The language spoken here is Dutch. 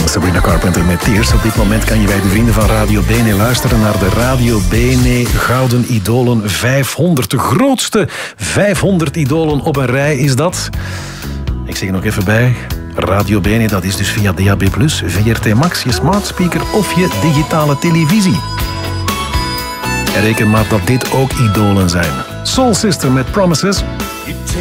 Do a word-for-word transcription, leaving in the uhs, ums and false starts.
Sabrina Carpenter met Tears. Op dit moment kan je bij de vrienden van Radio Bene luisteren naar de Radio Bene Gouden Idolen vijfhonderd. De grootste vijfhonderd idolen op een rij is dat. Ik zeg er nog even bij. Radio Bene, dat is dus via D A B plus, V R T Max, je smart speaker of je digitale televisie. En reken maar dat dit ook idolen zijn. Soul Sister met Promises.